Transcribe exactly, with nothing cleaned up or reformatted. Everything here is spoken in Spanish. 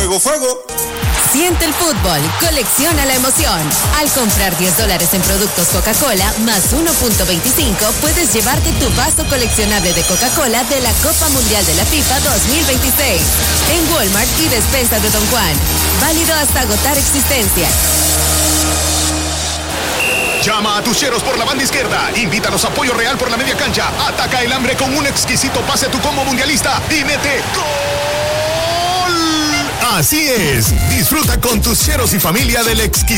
fuego, fuego. Siente el fútbol, colecciona la emoción. Al comprar diez dólares en productos Coca-Cola más uno punto veinticinco, puedes llevarte tu vaso coleccionable de Coca-Cola de la Copa Mundial de la FIFA dos mil veintiséis. En Walmart y Despensa de Don Juan. Válido hasta agotar existencia. Llama a tus cheros por la banda izquierda. Invítalos a Pollo Real por la media cancha. Ataca el hambre con un exquisito pase a tu combo mundialista y mete ¡gol! Así es. Disfruta con tus cheros y familia del exquisito